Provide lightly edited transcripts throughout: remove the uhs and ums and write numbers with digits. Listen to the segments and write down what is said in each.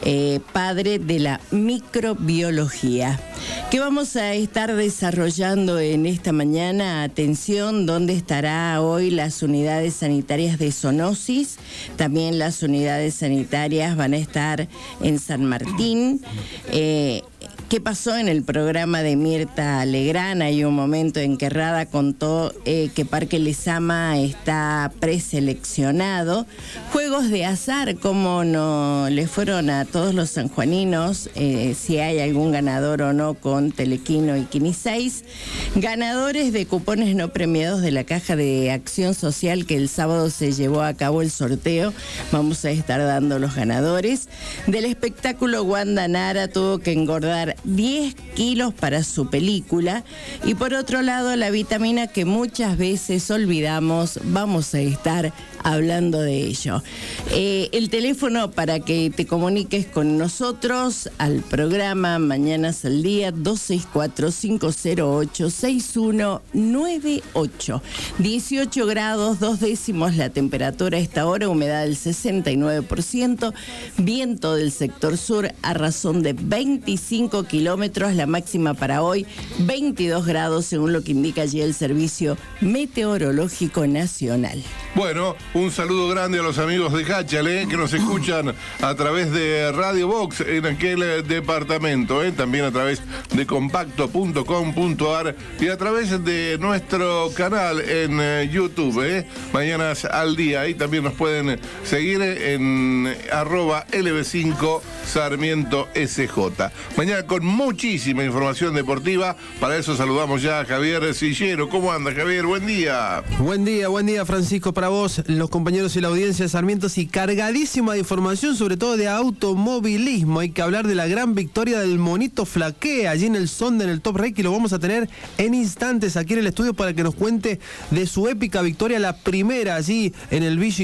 padre de la microbiología, que vamos a estar desarrollando en esta mañana. Atención, donde estará hoy las unidades sanitarias de zoonosis. También las unidades sanitarias van a estar en San Martín. ¿Qué pasó en el programa de Mirta Legrand? Hay un momento en que Rada contó que Parque Lezama está preseleccionado. Juegos de azar, cómo no le fueron a todos los sanjuaninos, si hay algún ganador o no con Telequino y Quini 6. Ganadores de cupones no premiados de la Caja de Acción Social, que el sábado se llevó a cabo el sorteo. Vamos a estar dando los ganadores. Del espectáculo, Wanda Nara tuvo que engordar 10 kilos para su película. Y por otro lado, la vitamina que muchas veces olvidamos, vamos a estar hablando de ello. El teléfono para que te comuniques con nosotros al programa Mañanas al Día, 264-508-6198. 18 grados, 2 décimos la temperatura a esta hora, humedad del 69%, viento del sector sur a razón de 25 kilómetros, la máxima para hoy 22 grados, según lo que indica allí el Servicio Meteorológico Nacional. Bueno, un saludo grande a los amigos de Háchale, que nos escuchan a través de Radio Box en aquel departamento, también a través de compacto.com.ar y a través de nuestro canal en YouTube, Mañanas al Día. Ahí también nos pueden seguir en @LB5 Sarmiento SJ. Mañana con muchísima información deportiva. Para eso saludamos ya a Javier Sillero. ¿Cómo anda, Javier? Buen día. Buen día, Francisco, para vos, los compañeros y la audiencia de Sarmiento, y cargadísima de información, sobre todo de automovilismo. Hay que hablar de la gran victoria del Monito Flaqué allí en el Sonda, en el Top Race, y lo vamos a tener en instantes aquí en el estudio para que nos cuente de su épica victoria, la primera allí en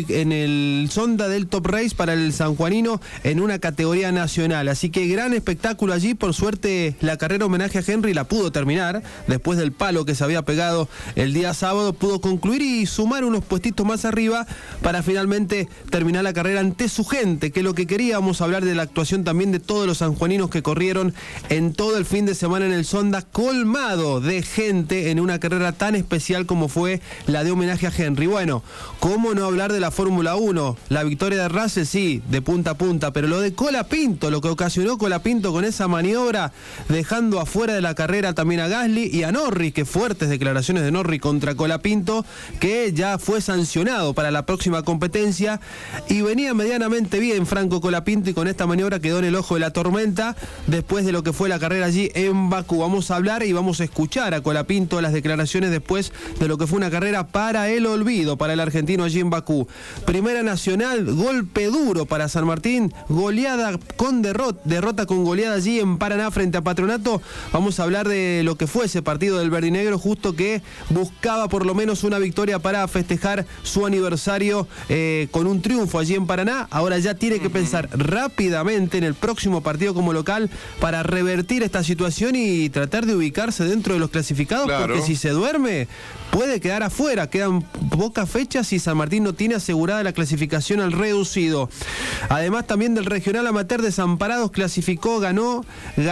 el Sonda del Top Race para el sanjuanino en una categoría nacional. Así que gran espectáculo allí. Por suerte la carrera homenaje a Henry la pudo terminar después del palo que se había pegado el día sábado. Pudo concluir y sumar unos puestitos más arriba para finalmente terminar la carrera ante su gente, que es lo que queríamos. Hablar de la actuación también de todos los sanjuaninos que corrieron en todo el fin de semana en el Sonda, colmado de gente en una carrera tan especial como fue la de homenaje a Henry. Bueno, ¿cómo no hablar de la Fórmula 1? La victoria de Russell, sí, de punta a punta, pero lo de Colapinto, lo que ocasionó Colapinto con esa maniobra, dejando afuera de la carrera también a Gasly y a Norris, que fuertes declaraciones de Norris contra Colapinto, que ya fue sancionado para la próxima competencia, y venía medianamente bien Franco Colapinto, y con esta maniobra quedó en el ojo de la tormenta después de lo que fue la carrera allí en Bakú. Vamos a hablar y vamos a escuchar a Colapinto las declaraciones después de lo que fue una carrera para el olvido para el argentino allí en Bakú. Primera nacional, golpe duro para San Martín, goleada con derrota con goleada allí en Paraná frente a Patronato. Vamos a hablar de lo que fue ese partido del verdinegro, justo que buscaba por lo menos una victoria para festejar su aniversario con un triunfo allí en Paraná. Ahora ya tiene que pensar rápidamente en el próximo partido como local para revertir esta situación y tratar de ubicarse dentro de los clasificados, claro, porque si se duerme puede quedar afuera. Quedan pocas fechas y San Martín no tiene asegurada la clasificación al reducido. Además también del regional amateur, Desamparados clasificó, ganó,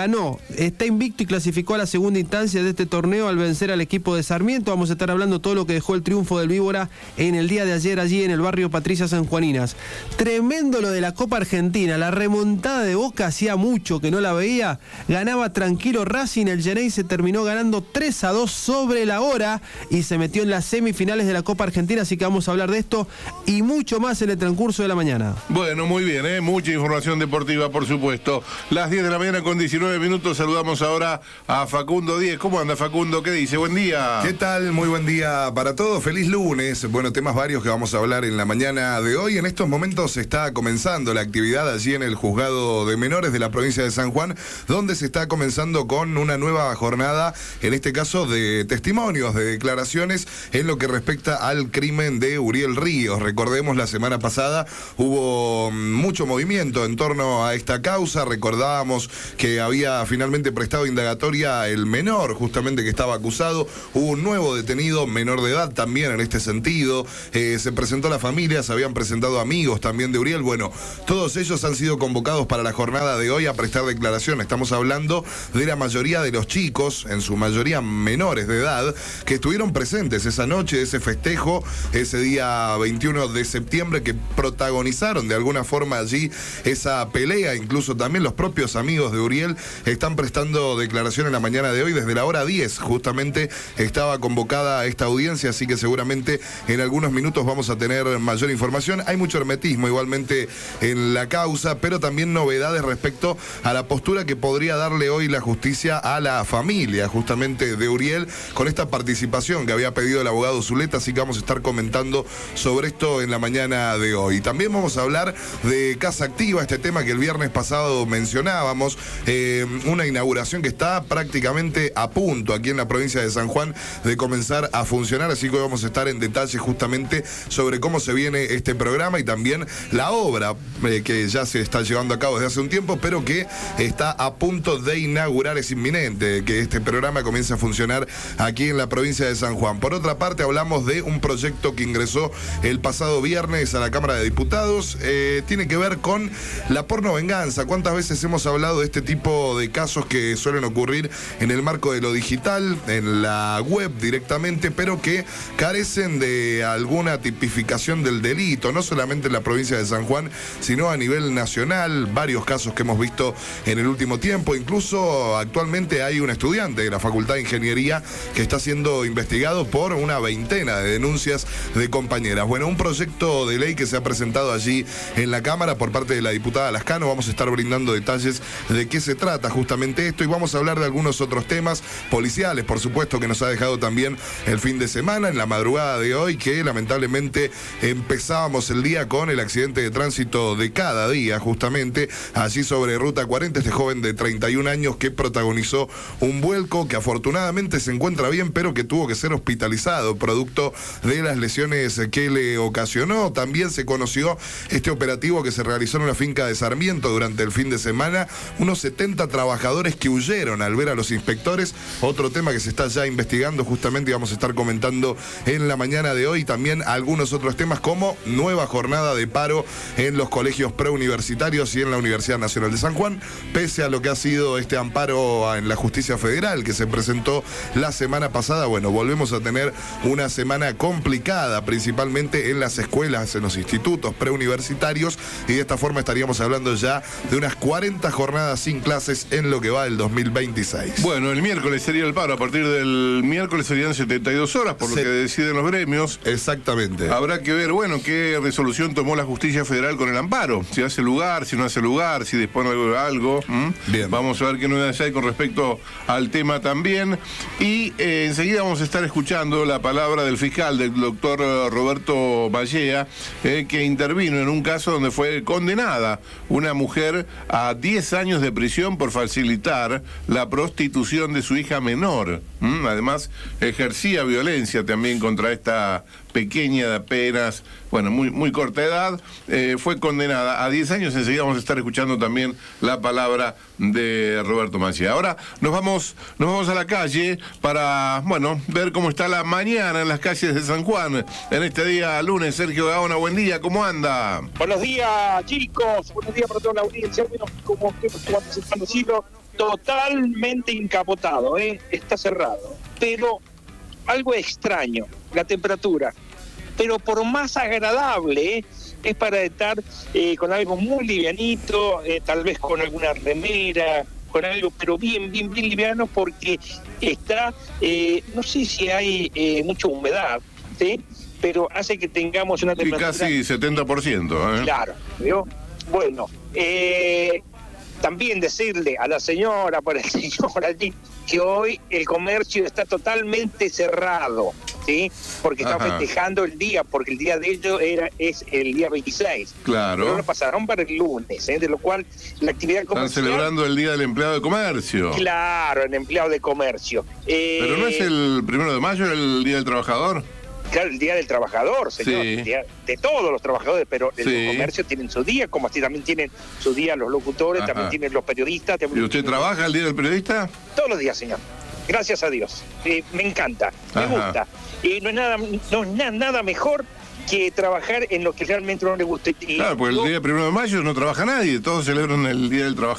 está invicto y clasificó a la segunda instancia de este torneo al vencer al equipo de Sarmiento. Vamos a estar hablando todo lo que dejó el triunfo del Víbora en el día de ayer allí en el barrio Patricia Sanjuaninas. Tremendo lo de la Copa Argentina, la remontada de Boca, hacía mucho que no la veía. Ganaba tranquilo Racing, el Gené se terminó ganando 3-2 sobre la hora y se metió en las semifinales de la Copa Argentina. Así que vamos a hablar de esto y mucho más en el transcurso de la mañana. Bueno, muy bien, mucha información deportiva, por supuesto. Las 10 de la mañana con 19 minutos. Saludamos ahora a Facundo Díez. ¿Cómo anda, Facundo? ¿Qué dice? Buen día. ¿Qué tal? Muy buen día para todos. Feliz lunes. Bueno, temas varios que vamos a hablar en la mañana de hoy. En estos momentos se está comenzando la actividad allí en el Juzgado de Menores de la provincia de San Juan, donde se está comenzando con una nueva jornada, en este caso de testimonios, de declaraciones en lo que respecta al crimen de Uriel Ríos. Recordemos, la semana pasada hubo mucho movimiento en torno torno a esta causa. Recordábamos que había finalmente prestado indagatoria el menor, justamente, que estaba acusado. Hubo un nuevo detenido, menor de edad también en este sentido. Se presentó la familia, se habían presentado amigos también de Uriel. Bueno, todos ellos han sido convocados para la jornada de hoy a prestar declaración. Estamos hablando de la mayoría de los chicos, en su mayoría menores de edad, que estuvieron presentes esa noche, ese festejo, ese día 21 de septiembre, que protagonizaron de alguna forma allí esa pelea. Incluso también los propios amigos de Uriel están prestando declaración en la mañana de hoy. Desde la hora 10 justamente estaba convocada esta audiencia, así que seguramente en algunos minutos vamos a tener mayor información. Hay mucho hermetismo igualmente en la causa, pero también novedades respecto a la postura que podría darle hoy la justicia a la familia justamente de Uriel, con esta participación que había pedido el abogado Zuleta, así que vamos a estar comentando sobre esto en la mañana de hoy. También vamos a hablar de Casa Activa, este tema que el viernes pasado mencionábamos, una inauguración que está prácticamente a punto aquí en la provincia de San Juan de comenzar a funcionar, así que hoy vamos a estar en detalle justamente sobre cómo se viene este programa y también la obra que ya se está llevando a cabo desde hace un tiempo, pero que está a punto de inaugurar. Es inminente que este programa comience a funcionar aquí en la provincia de San Juan. Por otra parte, hablamos de un proyecto que ingresó el pasado viernes a la Cámara de Diputados. Tiene que ver con la pornovenganza. ¿Cuántas veces hemos hablado de este tipo de casos que suelen ocurrir en el marco de lo digital, en la web directamente, pero que carecen de alguna tipificación del delito, no solamente en la provincia de San Juan, sino a nivel nacional? Varios casos que hemos visto en el último tiempo. Incluso actualmente hay un estudiante de la Facultad de Ingeniería que está siendo investigado por una veintena de denuncias de compañeras. Bueno, un proyecto de ley que se ha presentado allí en la Cámara por parte de la diputada Lascano. Vamos a estar brindando detalles de qué se trata justamente esto, y vamos a hablar de algunos otros temas policiales, por supuesto, que nos ha dejado también el fin de semana, en la madrugada de hoy, que lamentablemente empezábamos el día con el accidente de tránsito de cada día, justamente allí sobre Ruta 40, este joven de 31 años que protagonizó un vuelco, que afortunadamente se encuentra bien, pero que tuvo que ser hospitalizado producto de las lesiones que le ocasionó. También se conoció este operativo que se realizó en una finca de Sarmiento durante el fin de semana, unos 70 trabajadores que huyeron al ver a los inspectores. Otro tema que se está ya investigando justamente y vamos a estar comentando en la mañana de hoy. También algunos otros temas como nueva jornada de paro en los colegios preuniversitarios y en la Universidad Nacional de San Juan, pese a lo que ha sido este amparo en la Justicia Federal que se presentó la semana pasada. Bueno, volvemos a tener una semana complicada, principalmente en las escuelas, en los institutos preuniversitarios, y de esta forma estaríamos hablando ya de unas 40 jornadas sin clases en lo que va del 2026. Bueno, el miércoles sería el paro. A partir del miércoles serían 72 horas, por lo que deciden los gremios. Exactamente. Habrá que ver, bueno, qué resolución tomó la Justicia Federal con el amparo. Si hace lugar, si no hace lugar, si dispone algo. Bien. Vamos a ver qué novedades hay con respecto al tema también. Y enseguida vamos a estar escuchando la palabra del fiscal, del doctor Roberto Mallea, que intervino en un caso donde fue condenada una mujer a 10 años de prisión por facilitar la prostitución de su hija menor. Además, ejercía violencia también contra esta pequeña de apenas, bueno, muy corta edad. Fue condenada a 10 años. Enseguida vamos a estar escuchando también la palabra de Roberto Mallea. Ahora nos vamos a la calle para, bueno, ver cómo está la mañana en las calles de San Juan en este día lunes. Sergio Gaona, buen día, ¿cómo anda? Buenos días, chicos. Buenos días para toda la audiencia. Bueno, como se están diciendo, totalmente encapotado, está cerrado. Pero algo extraño, la temperatura. Pero por más agradable, es para estar con algo muy livianito, tal vez con alguna remera, con algo, pero bien liviano, porque está, no sé si hay mucha humedad, ¿sí? Pero hace que tengamos una temperatura... Sí, casi 70%. Claro, ¿vio? Bueno, también decirle a la señora, para el señor allí, que hoy el comercio está totalmente cerrado, ¿sí? Porque están festejando el día, porque el día de ellos es el día 26. Claro. Pero lo pasaron para el lunes, de lo cual la actividad comercial... Están celebrando el Día del Empleado de Comercio. Claro, el empleado de comercio. ¿Pero no es el 1 de mayo el Día del Trabajador? Claro, el Día del Trabajador, señor, Sí. el día de todos los trabajadores, pero Sí. los comercios tienen su día, como así también tienen su día los locutores, Ajá. también tienen los periodistas. ¿Y usted trabaja el Día del Periodista? Todos los días, señor. Gracias a Dios. Me encanta, me Ajá. gusta. Y no es nada mejor que trabajar en lo que realmente no le gusta. Y Claro, porque el yo- día 1 de mayo no trabaja nadie, todos celebran el Día del Trabajador.